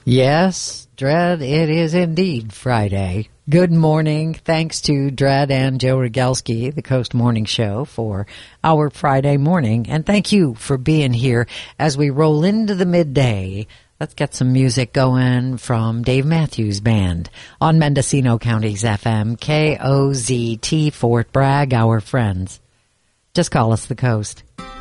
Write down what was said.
Yes, Dread, it is indeed Friday. Good morning. Thanks to Dread and Joe Rogalski, the Coast Morning Show, for our Friday morning. And thank you for being here as we roll into the midday. Let's get some music going from Dave Matthews Band on Mendocino County's FM, KOZT, Fort Bragg, our friends. Just call us the Coast.